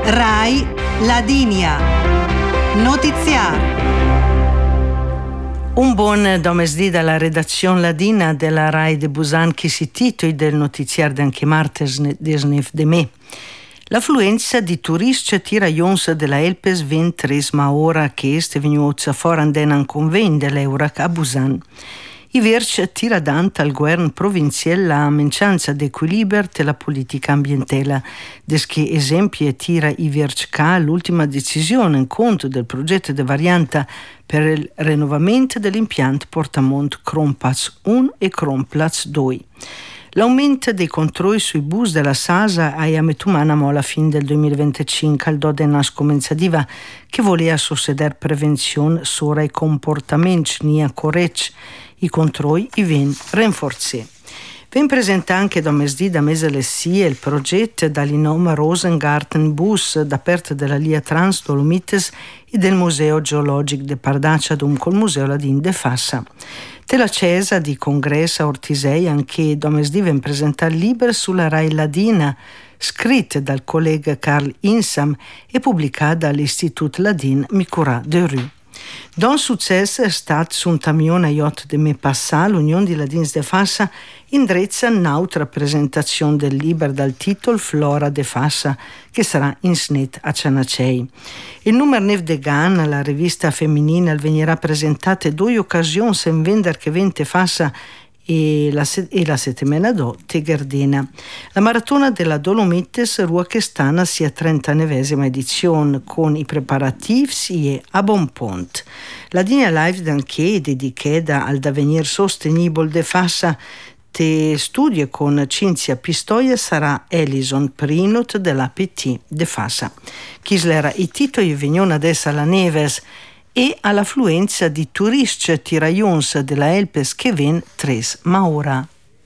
Rai Ladinia. Notiziario. Un buon domesdì dalla redazione ladina della Rai de Busan che si titoli del notiziario di anche martes desnef de me. L'affluenza di turisti tira ions della Elpes 23 ora che este venuta foran denan conven dell'Eurac a Busan. I verci tira dante al governo provinciale la mancanza d'equilibrio della politica ambientale, desché esempio tira i verci ca l'ultima decisione in conto del progetto di variante per il rinnovamento dell'impianto Portamont Kronplatz 1 e Kronplatz 2. L'aumento dei controlli sui bus della Sasa a Metumanamo alla fine del 2025 al Dodenas comenzativa che voleva sostenere prevenzione sopra i comportamenti nia corretti. I controlli vengono rinforzati. Ven presenta anche da mese lessie il progetto dall'Inoma Rosengarten Bus da parte della Lia Trans Dolomites e del Museo Geologico de Pardacciadum col Museo Ladin de Fassa. Della Cesa di Congresso a Ortisei anche domesdì ven presenta libro sulla Rai Ladina scritte dal collega Carl Insam e pubblicata dall'Istituto Ladin Micura de Rue. Don successo è stato su un camion a yacht de me passà l'Unione di Ladins de Fassa indrezza un'altra presentazione del libro dal titolo Flora de Fassa che sarà in snet a Cianacei. Il numero 9 de Gan, la rivista femminile, venirà presentata due occasioni in vendere che vente Fassa e la settimana dopo Tegardena. La maratona della Dolomites rua che stanno sia 39esima edizione con i preparativi e a buon punto. La linea live d'anche è dedicata al divenire sostenibile de Fassa te studio con Cinzia Pistoia sarà Elison Prinot dell'APT de Fassa. Chislera i titoli vengono adesso alla Neves e all'affluenza di turisti tiraions della Elpes che ven 3 ora.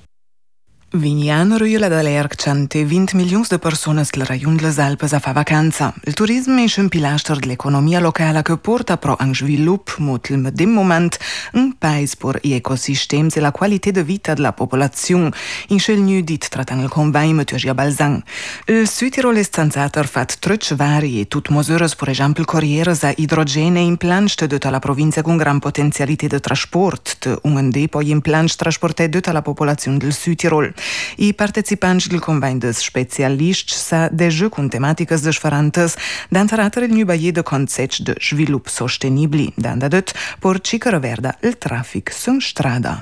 Vignan rüla dall'Erc cante 20 milioni di persone del rayon delle Alpes a fa vacanza. Il turismo è un pilastro dell'economia locale che porta pro un sviluppo molto in dem moment un paese per gli ecosistemi e la qualità di vita della popolazione. In quel new dit trattan il convegno met a Balzan. Il Südtirol è stanzato fat truc vari e tut misure per esempio corriere a idrogene implants de la provincia con gran potenzialità di trasporto, un poi implants trasportate de la popolazione del Südtirol. I partecipanti del convegno des specialisti sa deja con tematiche differentes dan trattare il new baie de concetti de sviluppo sostenibile, dan da det por cicăra verda il traffic sun strada.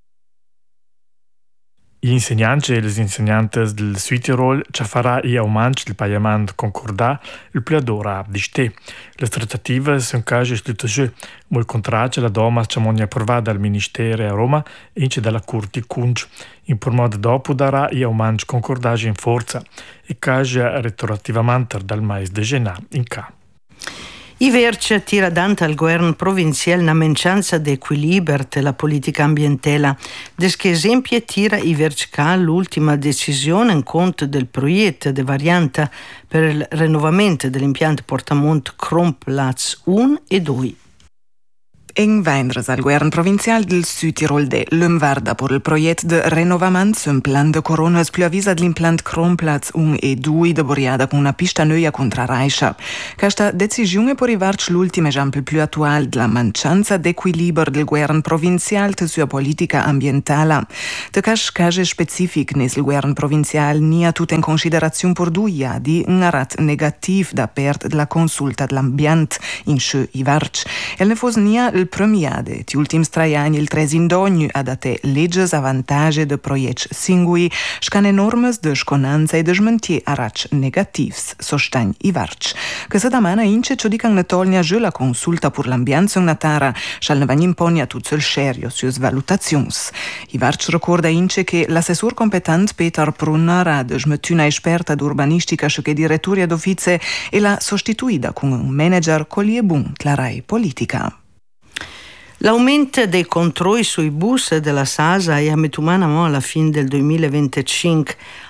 Gli insegnanti e le insegnanti del Südtirol ci farà i aumenti del pagamento concordato il più d'ora di ste. Le trattative sono casi slutage, ma il contratto la doma ci ha approvato dal Ministero a Roma e ince dalla Corte Cunci. In per modo dopo darà i aumenti concordati in forza e casi retroattivamente dal mese di gennaio in ca. I verci tira dante al governo provinciale una mancanza di equilibrio della politica ambientale, desché esempio tira i verci ca l'ultima decisione in conto del progetto di variante per il rinnovamento dell'impianto Portamont Kronplatz 1 e 2. En vendres al govern provincial del Südtirol de Lumvarda per il progetto di rinnovamento su un plan de coronas più avvisa dell'implant Kronplatz 1 e 2 de Boriada con una pista nuova contra Raiscia. Questa decisione può arrivarci l'ultimo esempio più attuale della mancanza d'equilibrio del govern provinciale sulla politica ambientale. De casi specifici nel govern provinciale nia tutto in considerazione per 2 anni un rat negativo da parte della consulta dell'ambiente in sce i varci. E ne fosse nia il primo anno, gli ultimi 3 anni, il 3 in d'ogni ha dato leggi a vantaggio di progetti singoli, scan enormes di sconanza e di smentie a rac negatives, sostegn i varci. Che se da mana ince ciò dican ne tolnia giù la consulta per l'ambiente in natara, shal ne vagn impogna tutto il serio su valutazioni. I varci ricorda ince che l'assessor competente Peter Brunner ha smesso una esperta d'urbanistica che direttoria d'office e l'ha sostituita con un manager coliebun la Rai politica. L'aumento dei controlli sui bus della Sasa a Metumanamo alla fine del 2025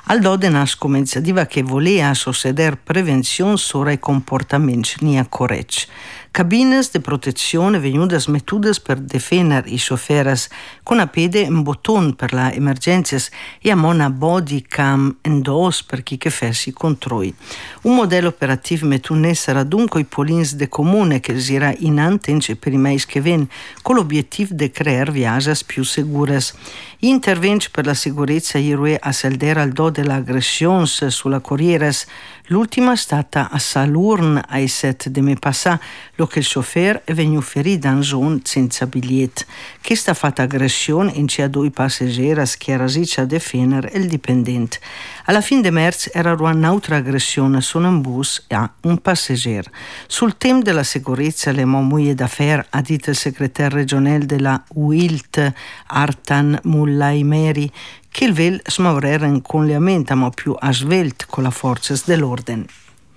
Al dode nas comenzativa che volea sosseder prevenzione sora i comportamenti nia correcci. Cabines de protezione venudas metudas per defener i soferas con a pede un botton per la emergenzias e a mona body cam endos per chi che fessi controi. Un modello operativo metun sarà dunque i polins de comune che sirà in antence per i meis che ven con l'obiettivo de creare viajas più seguras. Interventi per la sicurezza irue a seldera al do dell'aggressione sulla corrieras. L'ultima è stata a Salurn ai 7 de me passà, lo che il chauffeur è venuto ferito in zona senza biglietto. Questa fatta aggressione in cui a due passeggeri che era a difendere il dipendente. Alla fine di marzo era un'altra aggressione su un bus a un passeggero. Sul tema della sicurezza le moglie d'affaires, ha detto il segretario regionale della UILT, Artan Mullai Meri, che il vel smaurera in collegamento ma più a svelt con le forze dell'ordine.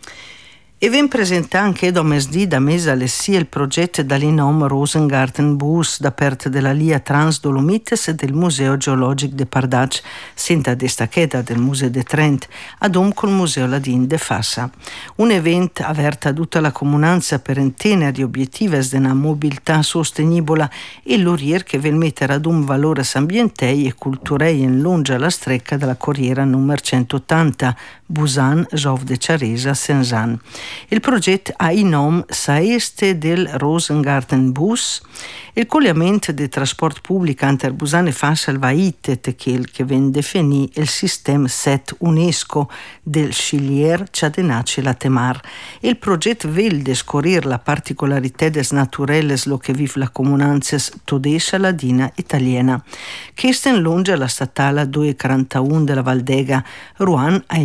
E ven presenta anche domesdì da mese alle sia il progetto dall'inom Rosengarten Bus da parte della Lia Trans Dolomites e del Museo Geologico de Pardac, senta destaccheta del Museo de Trent, ad col Museo Ladin de Fassa. Un evento aperto a tutta la comunanza per intendere gli obiettivi della mobilità sostenibile e l'urier che vel mettere ad un valore ambientale e culturale in lunga la strecca della corriera numero 180 Busan, Jov de Ciaresa, Senzan. Il progetto ha il nome Saeste del Rosengarten Bus. Il collegamento del trasporto pubblico inter Busan e Fassa va itet che viene definito il sistema SET UNESCO del Chilier Ciadenace la Temar. Il progetto vuole descobrir la particolarità des naturelles lo che vive la comunanza todesca ladina italiana. Questa in lunge la statale 241 della Valdega, Rouen ai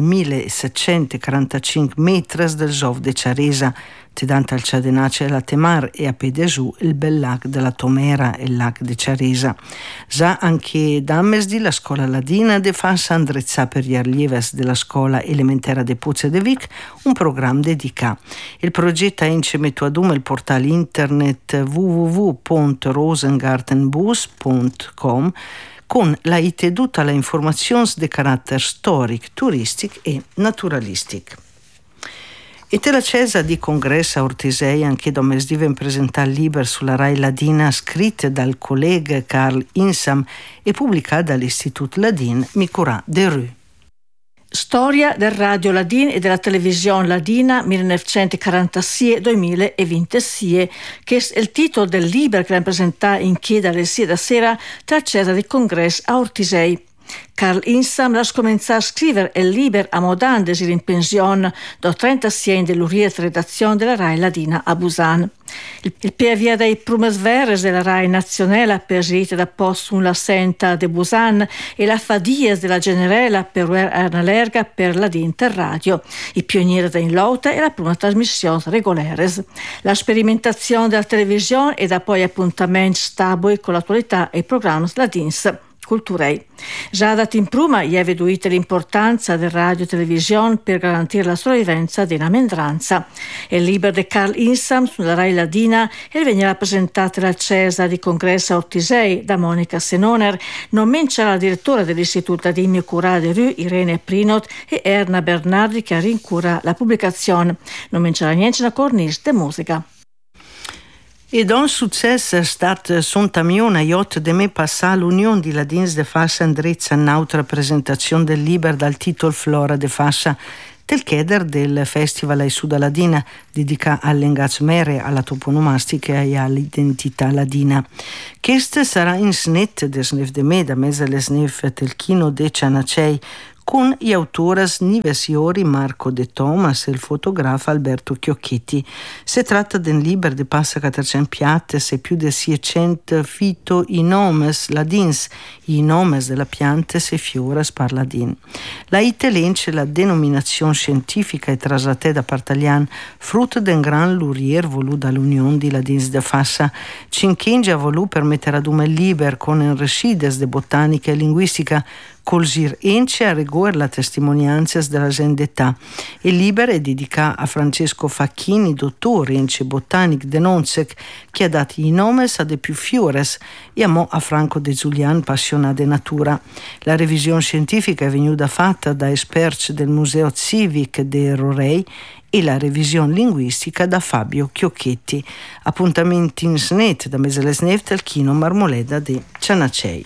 1745 metri del Jov de Ciaresa, Tidante al Ciadenace la Temar e a Pedesu il bel lac della Tomera e il lac di Ciaresa. Già anche da mesdi la scuola ladina de Fassa andrezza per gli allieves della scuola elementare de Puzze de Vic un programma dedicato. Il progetto ha incemeto ad il portale internet www.rosengartenbus.com con la iteduta la informazioni di carattere storico, turistico e naturalistico. E te la cesa di congresso a Ortisei anche domesdì ven presentare il libro sulla Rai Ladina scritto dal collega Carl Insam e pubblicato dall'Istituto Ladin Micurà de Rue. Storia del radio Ladin e della televisione Ladina 1946-2026, che è il titolo del libro che rappresenta in chiesa alle 6 da sera tra cesa di congresso a Ortisei. Carl Insam ha cominciato a scrivere il libro a modandesi in pensione da 36 anni dell'uriet redazione della Rai Ladina a Busan. Il per via dei prumes veres della Rai nazionale perseguita da post la senta de Busan e la fadies della generella per una lerga per la Interradio, i pionieri da in lotta e la prima trasmissione regolare. La sperimentazione della televisione e da poi appuntamenti stabili con l'attualità e i programmi ladins culturei. Già da in prima gli è veduta l'importanza del radio e televisione per garantire la sopravvivenza della mendranza. Il libro di Carl Insam sulla Rai Ladina e viene rappresentato alla Cesa di Congresso a Ortisei da Monica Senoner, non mencia la direttora dell'Istituto di Micurà de Rue Irene Prinot e Erna Bernardi che rincura la pubblicazione. Non mencia la niente una cornice di musica. E don successo è stato sontamione a yacht de me passà l'Unione di Ladins de Fassa andrezza un'altra presentazione del libro dal titolo Flora de Fassa del cheder del Festival ai Suda Ladina dedicato all'engagement, alla toponomastica e all'identità ladina. Questa sarà in snet de snef de me da mese le snef del Chino de Cianacei con gli autori Nivesiori Marco De Thomas e il fotografo Alberto Chiocchetti. Si tratta di un libro di passa 400 piatte e più di 600 fito i nomes ladins, i nomes della piante e fiores par ladin. La itelence la denominazione scientifica e trasate da Partalian, frutto d'un gran lurier voluto dall'Unione di Ladins de Fassa, Cinchengia volù permettere ad un libro con enrescides de botanica e linguistica Colsir ence a rigor la testimonianza della zendetà. Il libro è dedicato a Francesco Facchini, dottore ence botanic de Nonsec, che ha dato i nomi a de più fiores e a Franco De Zulian, appassionato di natura. La revisione scientifica è venuta fatta da esperti del Museo Civic de Rorei e la revisione linguistica da Fabio Chiocchetti. Appuntamenti in snet da Meselesneft al Chino Marmoleda de Cianacei.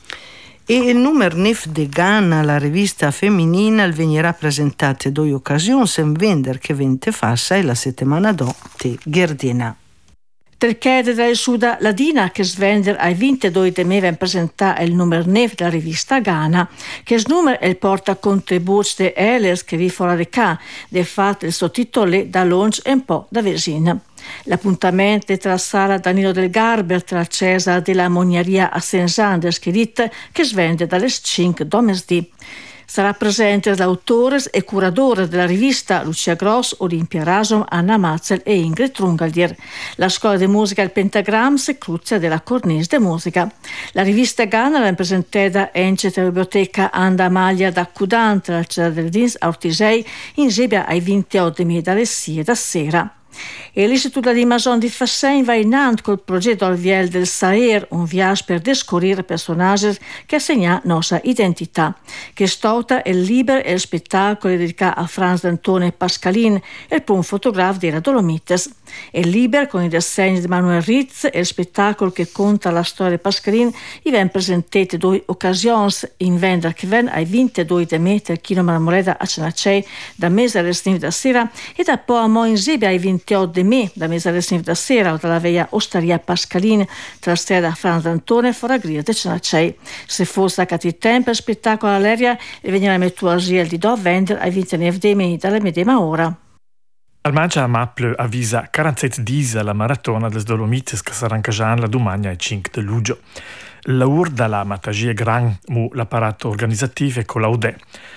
E il numero 9 de Ghana, la rivista femminina, venirà presentata in 2 occasioni, in vender che vente fassa e la settimana do te Gerdina. Del chiede della Suda Ladina che svender ai 22 de me presentare il numero 9 della rivista Ghana, che il numero è il porta contributi de Ehlers che vi fuori di ca, del fatto il sottotitolo da Longe e un po' da Vesina. L'appuntamento tra Sala Danilo del Garber tra Cesare della Mognaria a Saint-Sanders che svende dalle 5 domesdì. Sarà presente l'autore e curatore della rivista Lucia Gross, Olimpia Rasom, Anna Mazzel e Ingrid Trungalier. La scuola di musica Il Pentagrams Cruzia della Cornice de Musica. La rivista Ghana la presentata ence della biblioteca Anda Amalia da Cudan tra Cesare del Dins a Ortisei insieme ai 28 dalle 6 da sera. E l'Istituto di Mason di Fassin va in avanti col progetto al Viel del Saer, un viaggio per descoprire personaggi che assegna nostra identità. Che stota il libro e il spettacolo dedicato a Franz D'Antone Pascalin e il primo fotografo della Dolomites. Il libro con i disegni di Manuel Ritz e il spettacolo che conta la storia di Pascalin i ven presentati 2 occasioni in vendita che ven ai 22 de metri al Chino Marmoleda a Cenacei da mese alle 5 da sera e da poi a mo insieme ai 28 de me da mese alle 5 da sera o dalla via Osteria Pascalin tra la strada Franz D'Antone e Foragria de Cenacei. Se fosse a tempo il spettacolo all'aria e venire a mettere di do vendere ai 29 de me dalla medesima ora. Al mancia Maple avvisa 47 dis alla maratona des Dolomites che sarà la domani ai 5 de luglio. L'aur dalla matagia gran mu l'apparato organizzativo e collaude.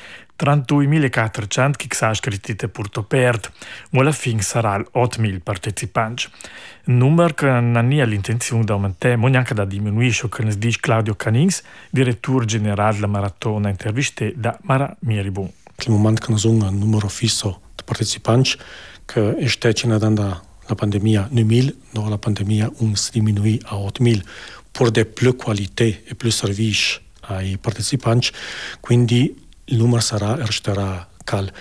32.400 che sa scritti purto perd, ma alla fin sarà 8.000 partecipanti. Un numero che non ha l'intenzione di aumentare, ma neanche da diminuire, come dice Claudio Canins, direttore generale della maratona intervistato da Mara Miribun. Nel momento che noi abbiamo un numero fisso di partecipanti, che è stata dalla pandemia 9.000, dopo la pandemia si diminui a 8.000 per dare più qualità e più servizi ai partecipanti, quindi il numero resterà caldo.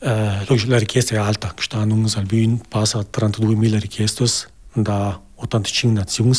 La richiesta è alta, quest'anno Albin passa a 32.000 richieste da 85 nazioni,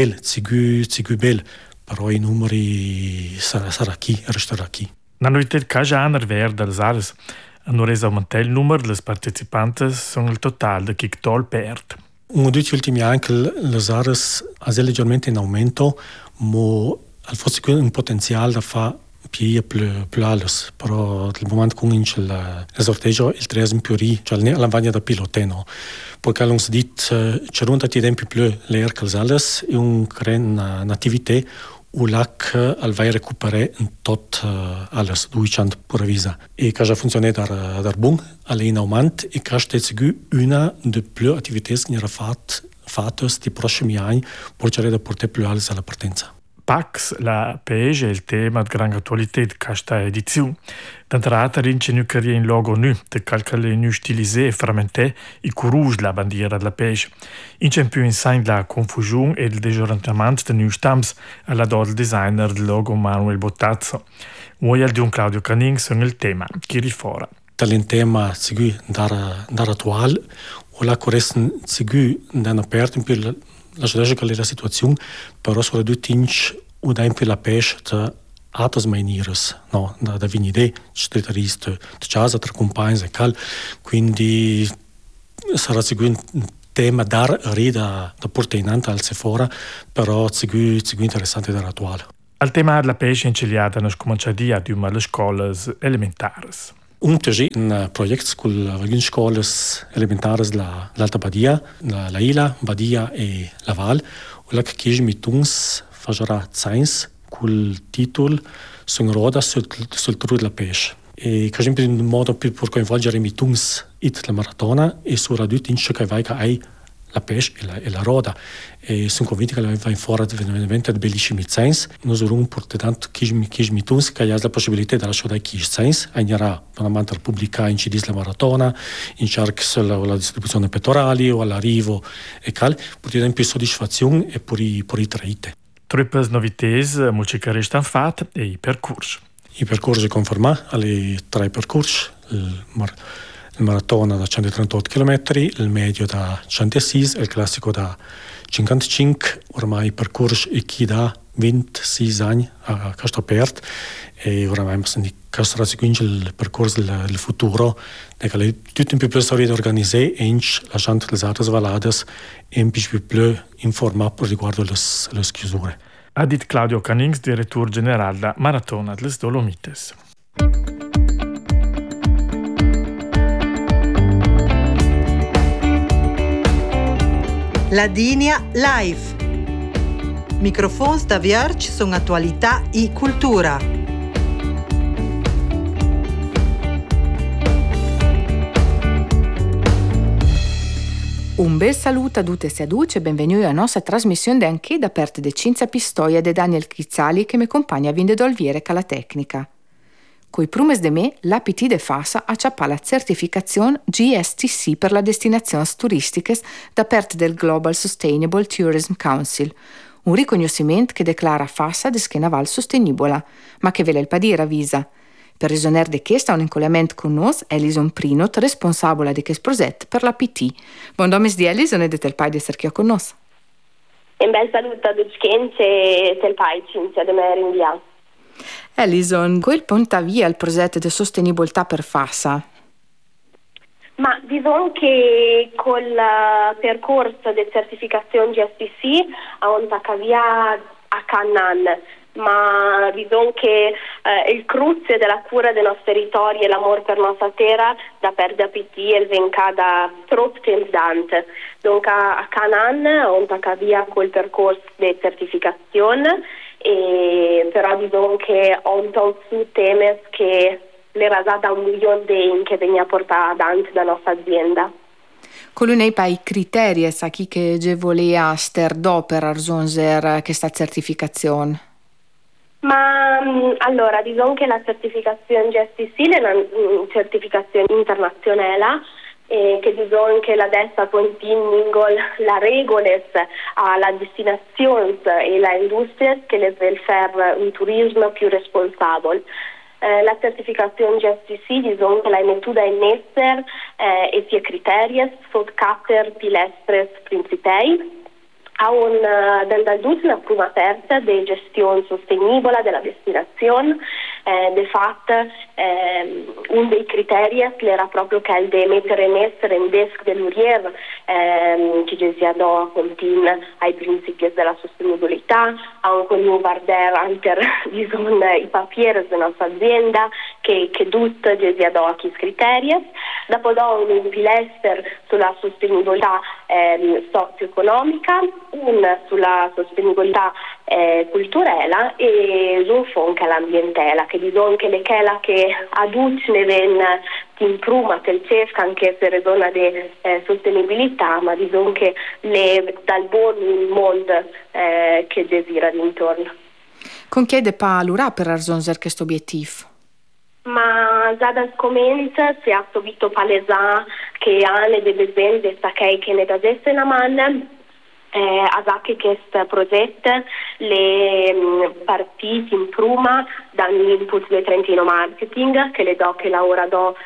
sicuro bello, però i numeri resterà qui. La novità che già hanno verde alle Ares hanno reso aumentare il numero delle partecipanti sono il totale di chi tol perde. Negli ultimi anni le Ares è leggermente in aumento, ma forse un potenziale da fare più alto, però nel momento che comincia il sorteggio il 3 in più cioè la vaglia da piloteno, perché non si dice c'è un tempo più l'air che le Ares è un'attività u lac al vai recuperare tot alles 200 per visa e che già funziona dar bun alle in aumento e che sta una de più attività che era fatte di prossimi anni per cercare di portare più alles alla partenza. Pax, la PEG è il tema di grande attualità di questa edizione. D'entrata rince nu carriera in logo nu, de calcale nu stilisé e frammenté i courage la bandiera della PEG. In c'è più insegna la confusione e il disorientamento de nu stamps alla dol designer del logo Manuel Bottazzo. Muoia di un Claudio Canin sono il tema che rifora. Tal tema sicuro dar attuale, o la corresce sicuro dan aperto in più la la situazione, però soprattutto o da la pesce da altre maniere, no, da venire stretarista, da casa tra compagni e cal, quindi sarà sicuro un tema da portare in avanti al Sephora, però sicuro interessante da attuale. Al tema della pesce in Ciliada nos cominciati a le scuole elementari. Un progetto con le scuole elementari dell'Alta Badia, la Ila, Badia e la Val, la che chiede mituns farà science con il titolo Sono roda sul true della pesce. E che in modo per coinvolgere mitums la maratona e soprattutto in ciò che vai che hai la pesca e la roda. E sono convinto che va in fuori veramente bellissimi sens. Noi sono portato che mi tunsi che ha la possibilità di lasciare chi sens, agnerà una manta pubblicare in CD la maratona, in cerca la distribuzione pettorali o all'arrivo e cal, per dire un più soddisfazione e per i traite. Troppe novità, molti che restano fatte e i percorsi. I percorsi confermati alle 3 percorsi, il maratona da 138 km, il medio da 106 e il classico da 55. Ormai il percorso è chi da 26 anni a questo aperto e ormai mi castra seguendo il percorso del futuro, che è tutto un po' più storia da organizzare e la gente delle altre valade è un po' più informato riguardo le chiusure. Ha detto Claudio Canings, direttore generale da Maratona delle Dolomites. Ladinia Live. Microfons da Vierge sono attualità e cultura. Un bel saluto a tutte e a tutti e benvenuti alla nostra trasmissione anche da parte di Cinzia Pistoia e Daniel Chizzali che mi accompagna a Vinde Dolviere con la tecnica. Coi prumes de me, l'APT de Fassa acciappa la certificazione GSTC per le destinazioni turistiche da parte del Global Sustainable Tourism Council, un riconoscimento che declara Fassa de schenaval sostenibile, ma che vele il padire avvisa. Per risoner de questo un incollamento con noi Elison Prinot, responsabile di questo progetto per l'APT. Buon domes di Elison e de tel pai di essere qui con noi. Un bel saluto a tutti e tel pai, Cinzia, de me rinvia. Elison, quel punta via il progetto di sostenibilità per Fassa? Ma diciamo che col percorso di certificazione GSTC a un via a Cannan, ma diciamo che il cruccio della cura dei nostri territori e l'amore per nostra terra da perdere APT e venga da troppo tempo dante. Dunque a Cannan un via col percorso di certificazione e però diciamo che ho un po' su temi che le rasata 1 milione di euro che veniva portata avanti da nostra azienda. Con i criteri sa chi che voleva sterdò per arzonzer questa certificazione? Ma allora diciamo che la certificazione GSTC è una certificazione internazionale che diciamo che la destra continua la regole alla destinazione e la industria che le vuol fare un turismo più responsabile. La certificazione GSTC diciamo che la mettuda in essere e sia criteri sotto 4 pilastri principali. Ha una prima aperta di gestione sostenibile della destinazione. Di fatto, uno dei criteri era proprio che il di mettere in essere in desk dell'Urier che si adò continua ai principi della sostenibilità, anche un guardare anche i papieri della nostra azienda che tutto si adò a questi criteri. Dopo do un pilastro sulla sostenibilità socio-economica, un sulla sostenibilità culturale e un fonca l'ambientale, che dicono che le chela che adulti ne vengono in prima che cerca anche per ragione di sostenibilità, ma dicono che le dal buon mondo che desidera d'intorno. Con chi è pa l'ura per raggiungere questo obiettivo? Ma già dal comienzo si è subito palesa che hanno delle aziende che ne desse una mano a che questo progetto le partite in prima danno input del Trentino Marketing che le do che lavora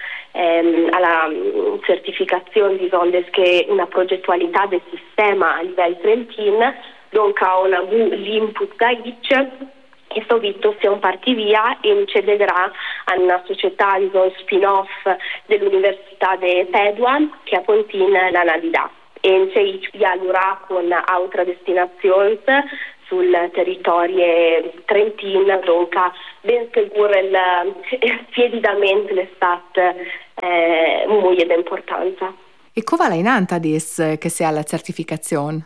alla certificazione di Zondes che una progettualità del sistema a livello trentino, dunque ha una l'input da IC e subito si è un parti via e cederà a una società di spin-off dell'Università di Padua che a Pontina la Navidad. E ci dialogherà con altre destinazioni sul territorio trentino, dunque ben sicuro il piedidamente l'estate molto di importanza. E come va in anta che sia la certificazione?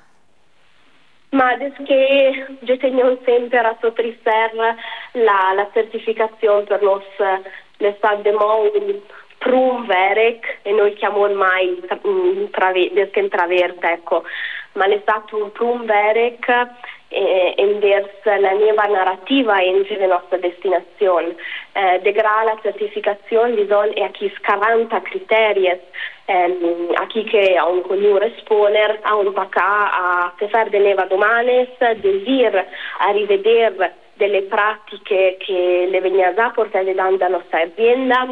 Ma adesso che io tengo sempre a sottolineare la certificazione per noi l'estate prum verec, e noi chiamiamo mai intraverte, ecco, ma è stato un prum verec verso la nuova narrativa in la nostra destinazione. De gra la certificazione bisogna a chi 40 criteri a chi che ha un cognome responder a un pacà a se fare delle domande, desir a rivedere delle pratiche che le veniva già portate da nostra azienda,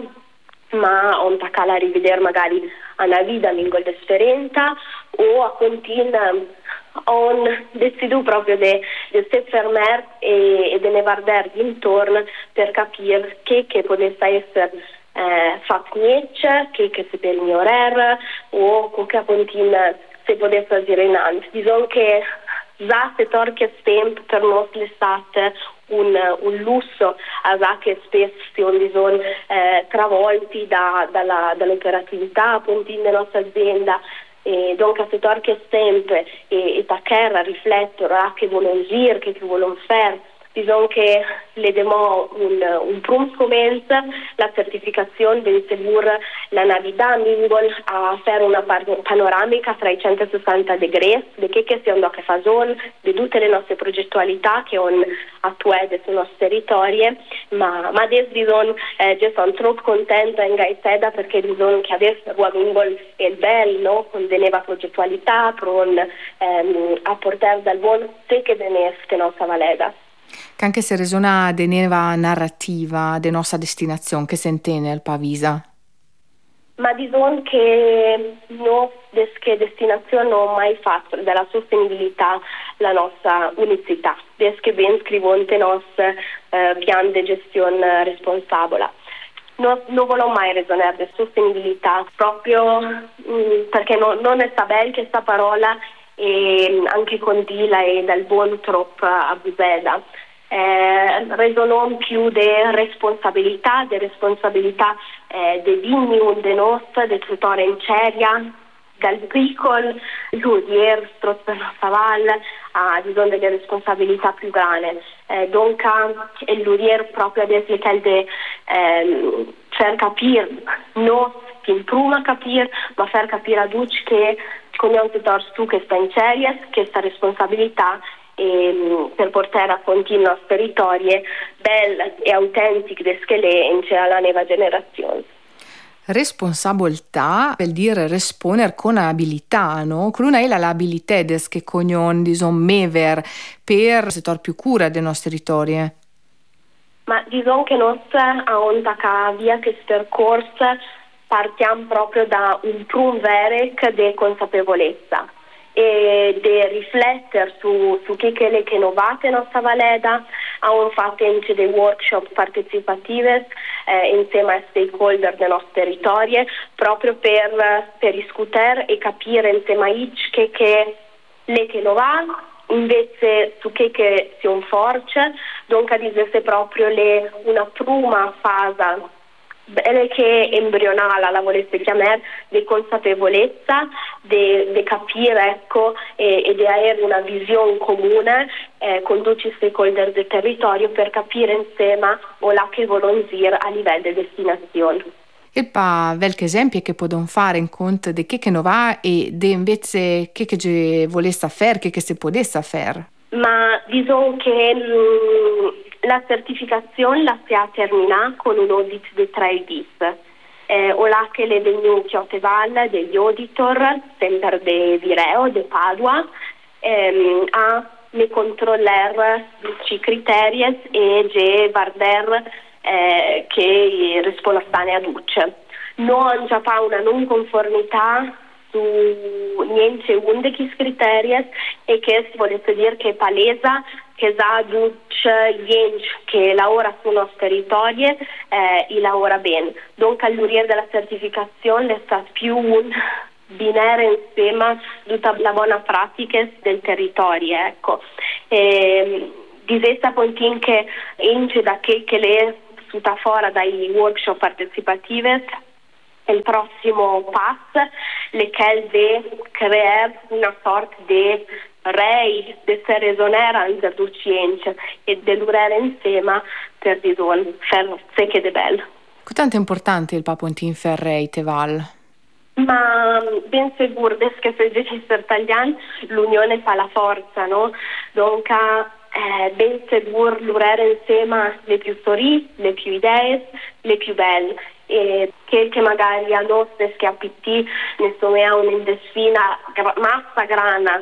ma on tacala a rivedere magari una vita mingol differente o a continuare on deciso proprio di se fermare e de ne guardare intorno per capire che potesse essere fatto niente, che si per migliorare o che continua se potesse agire in avanti. Bisogna che già se torca tempo per noi l'estate un lusso a che spesso sono travolti dall'operatività appunto della nostra azienda. E dunque se torca sempre e taccherra riflettere che vogliono dire, che vogliono fare, bisogna che le diamo un primo commento, la certificazione deve seguire la Navidad mingol a fare una panoramica tra i 160 gradi di che siamo che fanno, di tutte le nostre progettualità che sono attuate sul nostro territorio, ma adesso bisogna, io sono troppo contenta in Gaeteda perché bisogna che adesso mingol è bello, no? Con delle progettualità, con a portare dal buon sé che deve essere nostra valeda. Che anche se resona de neva narrativa de nostra destinazione che sentene al Pavisa. Ma bisogna che noi che destinazione non mai fatto della sostenibilità la nostra unicità, che ben scrivonte nostro piano di gestione responsabile. Non voglio mai ragionare di sostenibilità proprio perché non è bella questa parola e anche con Dila e dal buon troppo abusata. Resonano più di responsabilità dei digni de nostra, del tutore in ceria, dal piccolo, l'udier, strozzo nostra valle, ha bisogno delle responsabilità più grandi. Dunque, l'udier proprio adesso che de far capire, non in prima capire, ma far capire a tutti che come un tutore tu che sta in ceria, che sta responsabilità per portare a continuo a territorie belle e autentiche che le alla nuova generazione. Responsabilità vuol dire rispondere con abilità, no? Con una è l'abilità che cognon dison mever per settore più cura dei nostri territori. Ma diciamo che noi a Ontaka via che percorso partiamo proprio da un primo verec di consapevolezza e di riflettere su che le che innovate nostra valeda, abbiamo fatto anche dei workshop partecipativi insieme ai stakeholder del nostro territorio proprio per discutere e capire insieme a each che le che innovate invece su che si forza, dunque dice proprio una prima fase che embrionale la volesse chiamare di consapevolezza, di capire ecco e di avere una visione comune con tutti i stakeholder del territorio per capire insieme o la che vogliono dire a livello di destinazione. E pa qualche esempio che possono fare in conto di che non va e di invece che volesse fare, che si potesse fare? Ma bisogna che la certificazione la si ha terminata con un audit di 3 bis. O là che le venuti a Valle degli auditor, sempre di Vireo, di Padua, a ne controllare i criteri e di guardare che rispondono a duce. Non già fa una non conformità su niente uno di criteri e che si volesse dire che è palesa che già duce gente che lavora sul nostro territorio e lavora bene. Dunque all'uriere della certificazione è stato più un binare insieme tutta la buona pratica del territorio, ecco. Di questa pontin che ince da che le tutta fuori dai workshop partecipativi il prossimo passo le che de creare una sorta di rei di essere esonera in cerducienza e di durare insieme per bisogno fare sé che è bello. Quanto è importante il Papontin Ferrei Teval? Ma ben sicuro che se dice italiano l'unione fa la forza, no? Dunque ben sicuro l'urare insieme le più storie, le più idee, le più belle. E che magari a noi che a PT nessuno ha un'indesfina massa grana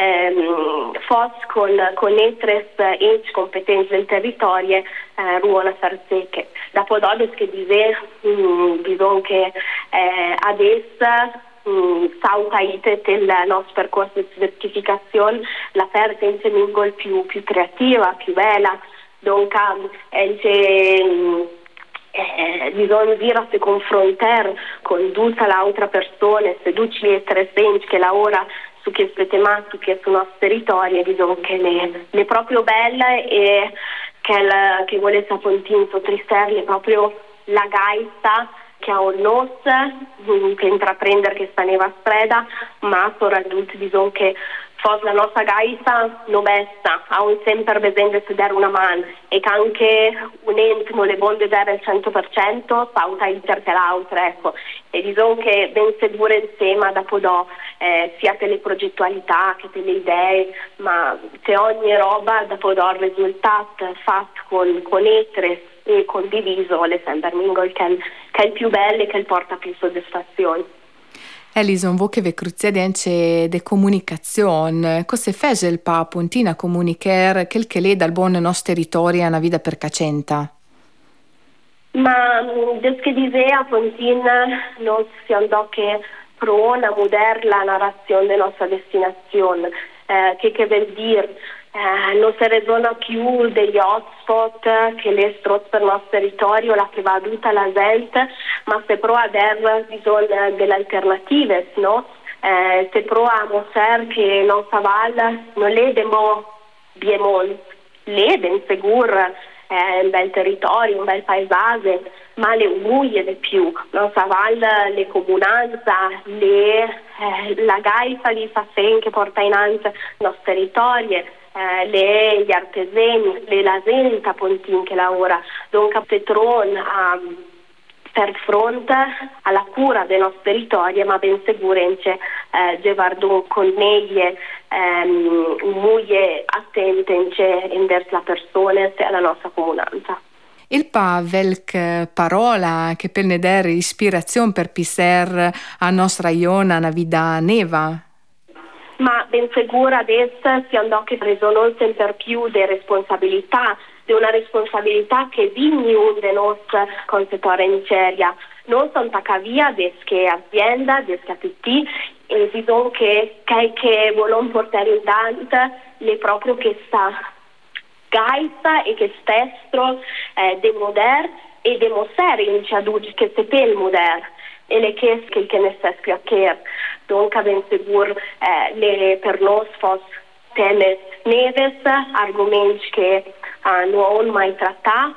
con etres e competenze del territorio ruona farsecche. Dopo che dice bisogna che adesso sauta il nostro percorso di certificazione la perde insieme in gol più creativa, più bella, dunque bisogna dire a si confrontare con tutta l'altra persona, se tu ci essere semplice che lavora su queste tematiche sul nostro territorio, bisogna che le proprio belle e che vuole Sapontin sottolineare proprio la gaita che ha un nos che intraprendere che sta neva strada, ma soprattutto bisogna che fosse la nostra gaita non besta, ha un sempre bisogno di dare una mano e che anche un ente non le vuole dare al 100%, sauta il perché l'altra, ecco. E bisogna che ben sicuro insieme dopo sia delle progettualità che delle idee, ma se ogni roba dopo il risultato fatto con etres e condiviso le sempre mingol che è il più bello e che porta più soddisfazione. Elison, voi che vi cruziate di comunicazione, cosa fece il Papontin a comunicare quel che lei dal buon nostro territorio a una vita per cacenta? Ma che diceva Pontin non si andò che pro una moderna narrazione della nostra destinazione, che vuol dire non si ragiona più degli hotspot che le strozze per il nostro territorio, la che va tutta la gente, ma se prova ad avere bisogno delle alternative, no? Se prova a mostrare che nostra valle non le demo Biemont, le ben sicuro un bel territorio, un bel paesaggio, ma le uglie di più, nostra valle, le comunanze, la gaita di Fafen che porta in avanti il nostro territorio, gli artesani, le lasene Pontin che lavora, dunque Petron per fronte alla cura del nostro territorio, ma ben sicuramente Gevardun con neglie molto attente in verso la persona e alla nostra comunanza. Il velc parola che per ne dare ispirazione per pisser a nostra iona una vita neva? Ma ben sicuro adesso si andò che preso sempre più di responsabilità, di una responsabilità che vigni un de nostro consettore in Nigeria. Non sono via desche azienda, desche PT, e bisogna che vogliono portare in dante le proprio che sta gaita e che stestro de moder e de mostrare in adulti che se per il moder e le che ne sta scrivendo. Dunque ben sicuro per noi fosse teme neves, argomenti che non ho mai trattato,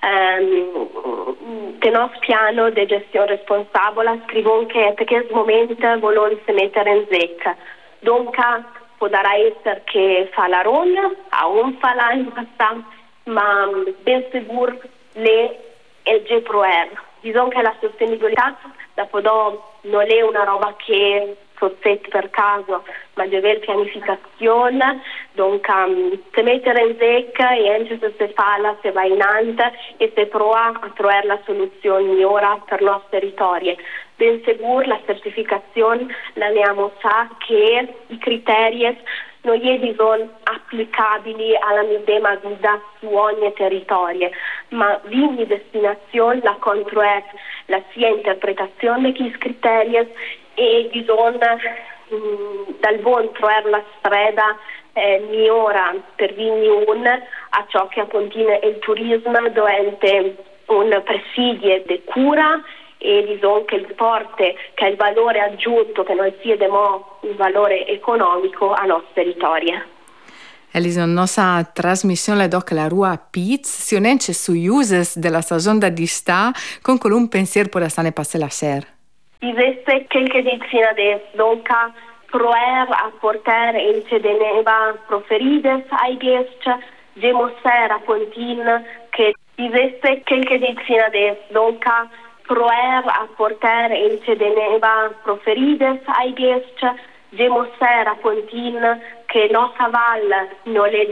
del nostro piano di gestione responsabile scrivono che per questo momento vogliono si mettere in zecca. Dunque può essere che fa la ronda, a un fa l'anno passato, ma ben sicuro le LG Pro R. Bisogna che la sostenibilità dopo non è una roba che sozzette per caso, ma deve avere pianificazione, dunque se mettere in zecca e anche se si fa se va in avanti e se prova a trovare la soluzione ora per il nostro territorio. Ben sicuro la certificazione la abbiamo sa che i criteri non sono applicabili alla medesima vita su ogni territorio, ma ogni destinazione la controlla la sua interpretazione di questi criteri e bisogna dal buon trovare la strada migliora per venire a ciò che continua il turismo durante un presidio di cura e bisogna che il porte che il valore aggiunto che non sia un valore economico al nostro territorio. Elison, nostra trasmissione doc la Rua Piz si unisce su uses della stagione di sta con un pensiero per stare passare la sera. Esiste che dice adesso, dunque prover a portare in cedeneva proferides ai guest, dimostrare a Pontin che Iseste che dicina des, donc proer a porter in cedeneva proferides ai gest, gemosser a pontin che nostra val non le